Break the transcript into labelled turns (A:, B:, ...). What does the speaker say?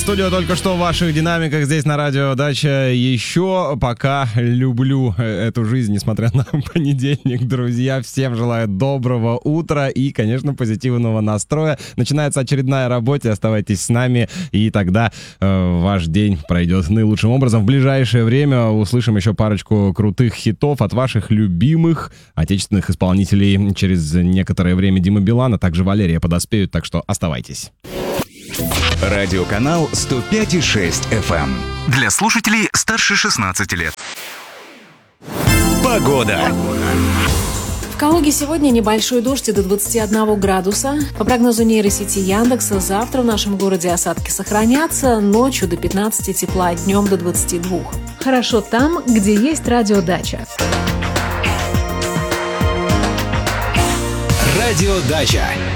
A: студио только что в ваших динамиках здесь на радио Дача. Еще пока люблю эту жизнь, несмотря на понедельник, друзья. Всем желаю доброго утра и, конечно, позитивного настроя. Начинается очередная работа, оставайтесь с нами, и тогда ваш день пройдет наилучшим образом. В ближайшее время услышим еще парочку крутых хитов от ваших любимых отечественных исполнителей. Через некоторое время Дима Билан, а также Валерия подоспеют, так что оставайтесь.
B: Радиоканал 105,6 FM. Для слушателей старше 16 лет. Погода.
C: В Калуге сегодня небольшой дождь до 21 градуса. По прогнозу нейросети Яндекса, завтра в нашем городе осадки сохранятся, ночью до 15 тепла, днем до 22.
D: Хорошо там, где есть радиодача.
B: Радиодача.